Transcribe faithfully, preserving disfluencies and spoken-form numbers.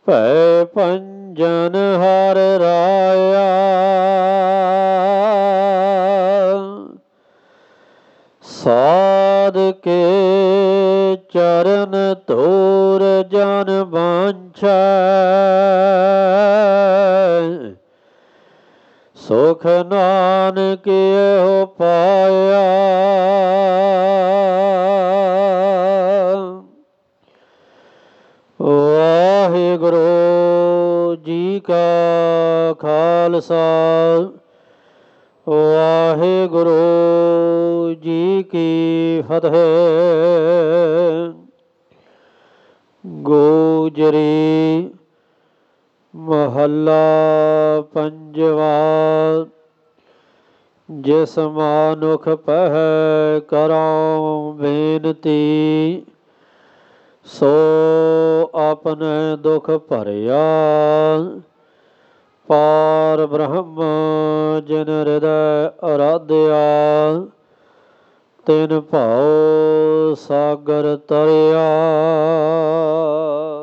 ਭੈ ਭੰਜਨ ਹਰਿ ਰਾਇਆ, ਸਾਧ ਕੇ ਚਰਨ ਧੂਰ ਜਨ ਵਾਂਛੈ, ਸੁਖ ਨਾਨਕ ਇਹੋ ਪਾਇਆ। ਵਾਹਿਗੁਰੂ ਜੀ ਕਾ ਖਾਲਸਾ, ਵਾਹਿਗੁਰੂ ਜੀ ਕੀ ਫਤਿਹ। ਗੋਜਰੀ ਮਹੱਲਾ ਪੰਜਵਾ। ਜਿਸ ਮਾਨੁਖ ਪਹਿ ਕਰਉ ਬੇਨਤੀ, ਸੋ ਆਪਣੇ ਦੁਖ ਭਰਿਆ। ਪਾਰ ਬ੍ਰਹਮ ਜਿਨ ਹਿਰਦੈ ਅਰਾਧਿਆ, ਤਿਨ ਭਉ ਸਾਗਰ ਤਰਿਆ।